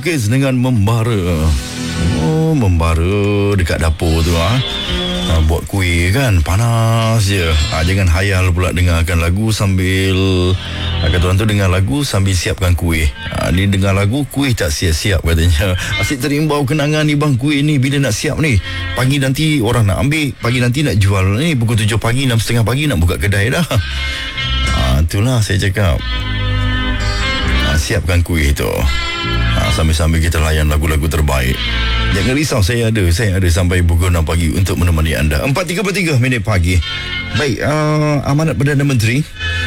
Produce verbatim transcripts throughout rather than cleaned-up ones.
melukis dengan membara. Oh, membara dekat dapur tu ah. Ha, buat kuih kan, panas je. Ha, jangan hayal pula dengarkan lagu sambil ha, kata orang tu dengar lagu sambil siapkan kuih. Ha, ni dengar lagu, kuih tak siap-siap katanya. Asyik terimbau kenangan ni bang, kuih ni bila nak siap ni. Pagi nanti orang nak ambil, pagi nanti nak jual ni. Pukul tujuh pagi, enam tiga pagi nak buka kedai dah. Ha, itulah saya cakap. Ha, siapkan kuih tu. Ha, sambil-sambil kita layan lagu-lagu terbaik. Jangan risau, saya ada Saya ada sampai pukul enam pagi untuk menemani anda. Empat tiga puluh tiga minit pagi. Baik, uh, amanat Perdana Menteri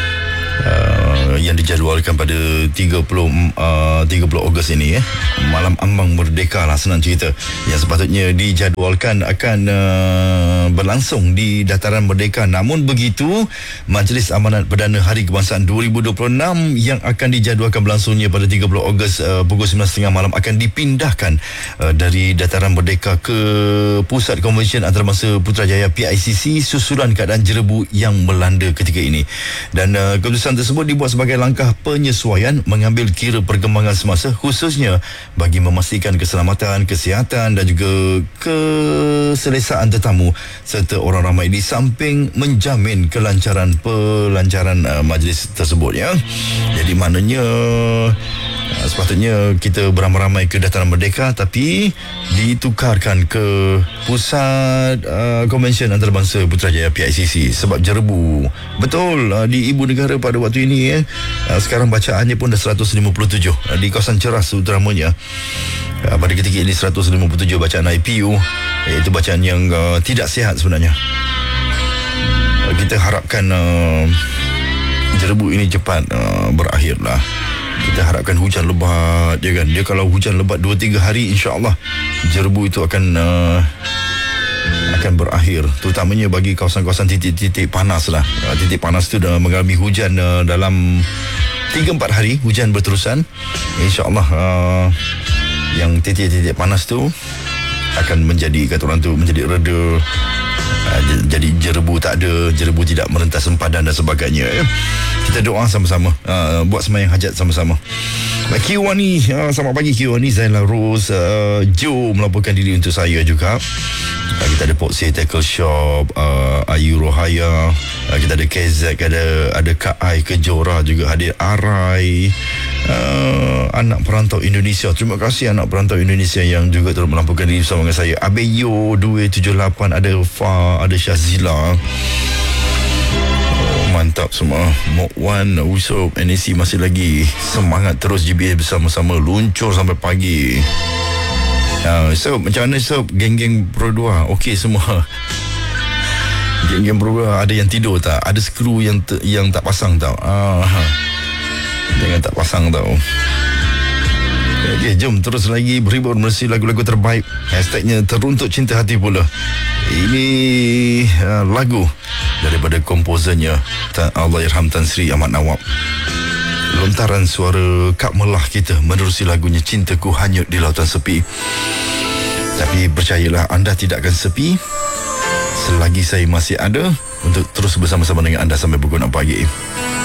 uh, yang dijadualkan pada tiga puluh, uh, tiga puluh Ogos ini eh. Malam Ambang Merdeka lah senang cerita. Yang sepatutnya dijadualkan akan uh, berlangsung di Dataran Merdeka. Namun begitu, Majlis Amanat Perdana Hari Kebangsaan dua ribu dua puluh enam yang akan dijadualkan berlangsungnya pada tiga puluh Ogos uh, pukul sembilan tiga puluh malam akan dipindahkan uh, dari Dataran Merdeka ke Pusat Konvensyen Antarabangsa Putrajaya P I C C susulan keadaan jerebu yang melanda ketika ini. Dan uh, keputusan tersebut dibuat sebagai langkah penyesuaian mengambil kira perkembangan semasa, khususnya bagi memastikan keselamatan, kesihatan dan juga keselesaan tetamu serta orang ramai, di samping menjamin kelancaran pelancaran uh, majlis tersebut ya. Jadi maknanya uh, sepatutnya kita beramai-ramai ke Dataran Merdeka tapi ditukarkan ke Pusat uh, Konvensyen Antarabangsa Putrajaya P I C C sebab jerebu. Betul, uh, di ibu negara pada waktu ini eh, uh, sekarang bacaannya pun dah seratus lima puluh tujuh uh, di kawasan Ceras terutamanya. Uh, pada ketika ini seratus lima puluh tujuh bacaan I P U, iaitu bacaan yang uh, tidak sihat sebenarnya. Uh, kita harapkan uh, jerebu ini cepat uh, berakhir lah. Kita harapkan hujan lebat je kan. Dia kalau hujan lebat dua tiga hari, insya-Allah jerebu itu akan uh, akan berakhir, terutamanya bagi kawasan-kawasan titik-titik panas lah. Uh, titik panas tu dah mengalami hujan uh, dalam tiga empat hari, hujan berterusan. InsyaAllah uh, yang titik-titik panas tu akan menjadi, kata orang tu, menjadi reda. Uh, jadi jerebu tak ada, jerebu tidak merentas sempadan dan sebagainya. Kita doa sama-sama, uh, buat sembahyang hajat sama-sama. Q Wani, uh, selamat pagi Q Wani. Zainal Rose, uh, Joe melaporkan diri untuk saya juga. Uh, kita ada Poksy Tackle Shop, uh, Ayu Rohaya, uh, kita ada K Z, ada ada Kak Ai Kejora juga hadir, Arai, uh, anak perantau Indonesia. Terima kasih anak perantau Indonesia yang juga turut melaporkan diri bersama dengan saya. Abeyo dua tujuh lapan, ada Fa, ada Syazila. Mantap semua. Mok Wan, Usop, N A C masih lagi semangat terus G B A bersama-sama luncur sampai pagi. Uh, Sob, macam mana Sob? Geng-geng Pro dua okey semua? Geng-geng Pro dua ada yang tidur tak? Ada skru yang te- yang tak pasang tau? Ah, jangan tak pasang tau. Okay, jom terus lagi berhibur menerusi lagu-lagu terbaik. Hashtagnya Teruntuk Cinta Hati pula. Ini uh, lagu daripada komposernya Allahyarham Tan Sri Ahmad Nawab. Lontaran suara Kak Melah kita menerusi lagunya Cintaku Hanyut di Lautan Sepi. Tapi percayalah, anda tidak akan sepi selagi saya masih ada untuk terus bersama-sama dengan anda sampai pukul enam pagi.